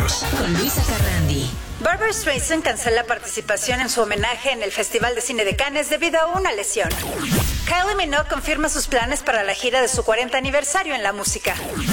años. Con Luisa Carrandi. Barbra Streisand cancela participación en su homenaje en el Festival de Cine de Cannes debido a una lesión. Kylie Minogue confirma sus planes para la gira de su 40 aniversario en la música.